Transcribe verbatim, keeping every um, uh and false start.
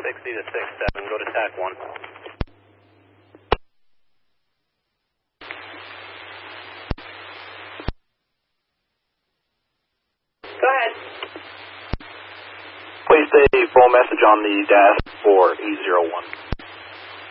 sixty to six seven, go to TAC one. Go ahead. Please stay full message on the dash for E zero one.